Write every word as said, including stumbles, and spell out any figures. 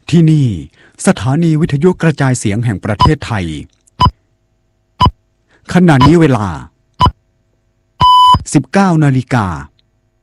ที่นี่สถานีวิทยุกระจายเสียงแห่งประเทศไทยขณะนี้เวลา สิบเก้านาฬิกา